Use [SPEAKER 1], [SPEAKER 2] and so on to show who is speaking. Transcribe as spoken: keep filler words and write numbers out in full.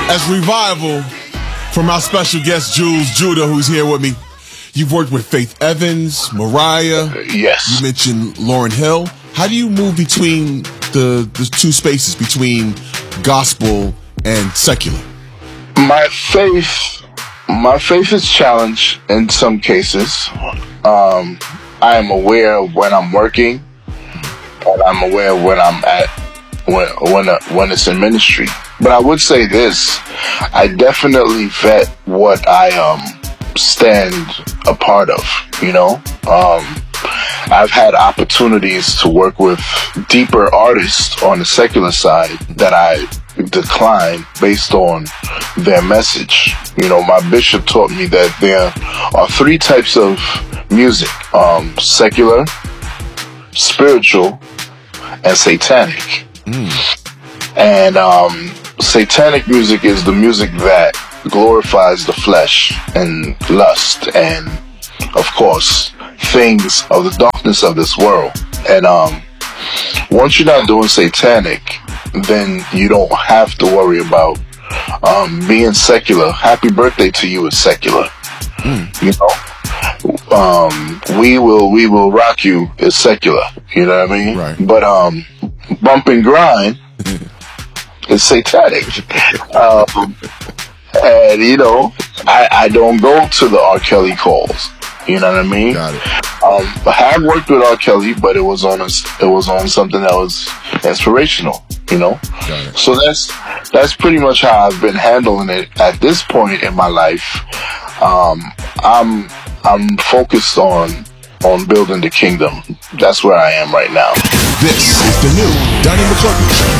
[SPEAKER 1] As Revival, from our special guest Jules Judah, who's here with me. You've worked with Faith Evans, Mariah.
[SPEAKER 2] Yes.
[SPEAKER 1] You mentioned Lauryn Hill. How do you move between the the two spaces, between gospel and secular?
[SPEAKER 2] My faith, my faith is challenged in some cases. Um, I am aware of when I'm working, and I'm aware of when I'm at when when uh, when it's in ministry. But I would say this: I definitely vet what I um stand a part of. You know, um, I've had opportunities to work with deeper artists on the secular side that I decline based on their message. You know, my bishop taught me that there are three types of music: um, secular, spiritual, and satanic. Mm. And um, satanic music is the music that glorifies the flesh and lust and, of course, things of the darkness of this world. And um, once you're not doing satanic, then you don't have to worry about um, being secular. Happy Birthday to You is secular. Mm. You know, um, we will we will rock you is secular. You know what I mean?
[SPEAKER 1] Right.
[SPEAKER 2] But um, bump and grind is satanic. um, and you know, I, I don't go to the R. Kelly calls. You know what I mean?
[SPEAKER 1] Got it.
[SPEAKER 2] Um, I have worked with R. Kelly, but it was on a, it was on something that was inspirational. You know,
[SPEAKER 1] Got it.
[SPEAKER 2] So that's that's pretty much how I've been handling it at this point in my life. Um, I'm I'm focused on on building the kingdom. That's where I am right now.
[SPEAKER 1] This is the new Donnie McClurkin Show.